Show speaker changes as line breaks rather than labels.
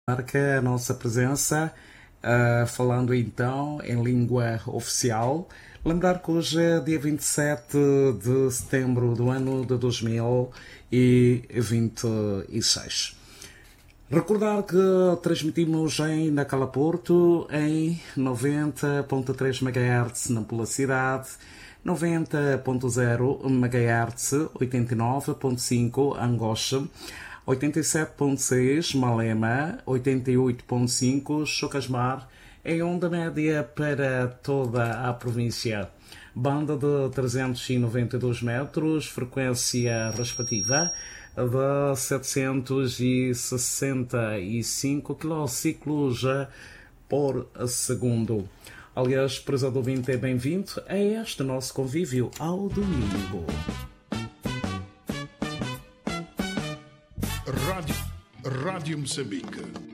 Marca a nossa presença, falando então em língua oficial. Lembrar que hoje é dia 27 de setembro do ano de 2026. Recordar que transmitimos em Nacala Porto em 90.3 MHz na Pula Cidade, 90.0 MHz, 89.5 Angocha, 87.6 Malema, 88.5 Chocasmar, em onda média para toda a província. Banda de 392 metros, frequência respectiva de 765 quilociclos por segundo. Aliás, prezado ouvinte, é bem-vindo a este nosso convívio ao domingo.
Rádio Moçambique.